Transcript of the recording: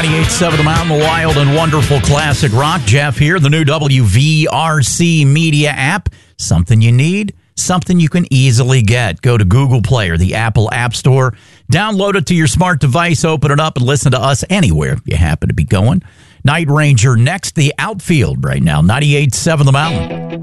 98.7 The Mountain, the wild and wonderful classic rock. Jeff here, the new WVRC media app. Something you need, something you can easily get. Go to Google Play or the Apple App Store. Download it to your smart device, open it up, and listen to us anywhere you happen to be going. Night Ranger next, the outfield right now, 98.7 The Mountain.